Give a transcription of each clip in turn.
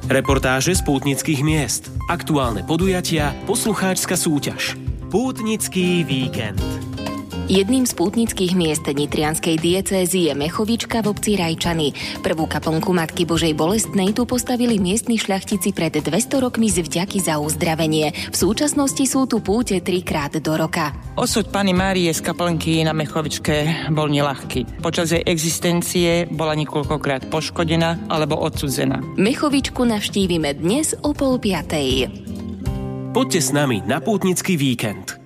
Reportáže z pútnických miest, aktuálne podujatia, poslucháčska súťaž. Pútnický víkend. Jedným z pútnických miest nitrianskej diecézy je Mechovička v obci Rajčany. Prvú kaplnku Matky Božej Bolestnej tu postavili miestni šľachtici pred 200 rokmi z vďaky za uzdravenie. V súčasnosti sú tu púte 3-krát do roka. Osud Panny Márie z kaplnky na Mechovičke bol neľahký. Počas jej existencie bola niekoľkokrát poškodená alebo odsudzená. Mechovičku navštívime dnes o 4:30. Poďte s nami na pútnický víkend.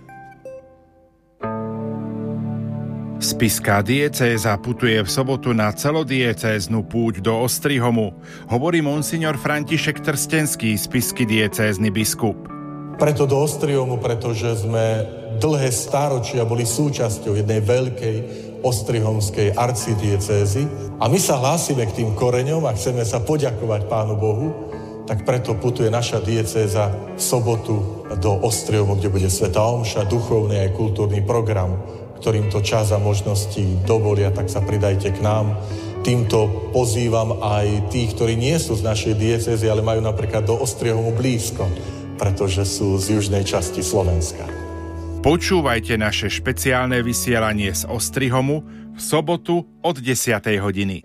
Spišská diecéza putuje v sobotu na celodiecéznu púť do Ostrihomu, hovorí monsignor František Trstenský, spišský diecézny biskup. Preto do Ostrihomu, pretože sme dlhé stáročia boli súčasťou jednej veľkej ostrihomskej arcidiecézy a my sa hlásime k tým koreňom a chceme sa poďakovať Pánu Bohu, tak preto putuje naša diecéza v sobotu do Ostrihomu, kde bude svätá omša, duchovný aj kultúrny program, ktorým to čas a možnosti dovolia, tak sa pridajte k nám. Týmto pozývam aj tých, ktorí nie sú z našej diecézy, ale majú napríklad do Ostrihomu blízko, pretože sú z južnej časti Slovenska. Počúvajte naše špeciálne vysielanie z Ostrihomu v sobotu od 10:00 hodiny.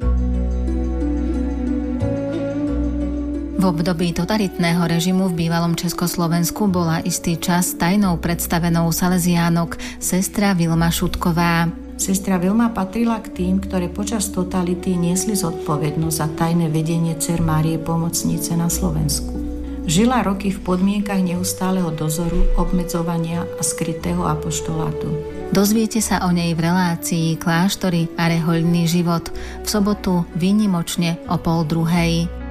V období totalitného režimu v bývalom Československu bola istý čas tajnou predstavenou saleziánok sestra Vilma Šutková. Sestra Vilma patrila k tým, ktoré počas totality niesli zodpovednosť za tajné vedenie dcer Márie Pomocnice na Slovensku. Žila roky v podmienkach neustáleho dozoru, obmedzovania a skrytého apoštolátu. Dozviete sa o nej v relácii Kláštory a rehoľný život v sobotu výnimočne o 1:30.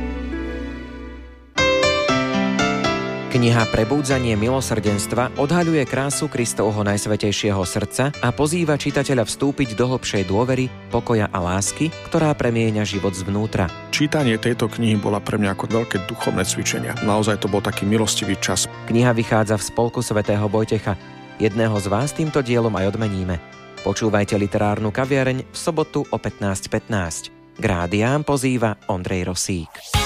Kniha Prebúdzanie milosrdenstva odhaľuje krásu Kristovho najsvätejšieho srdca a pozýva čitateľa vstúpiť do hlbšej dôvery, pokoja a lásky, ktorá premieňa život zvnútra. Čítanie tejto knihy bola pre mňa ako veľké duchovné cvičenia. Naozaj to bol taký milostivý čas. Kniha vychádza v spolku svätého Vojtecha. Jedného z vás týmto dielom aj odmeníme. Počúvajte literárnu kaviareň v sobotu o 15:15. K rádiám pozýva Ondrej Rosík.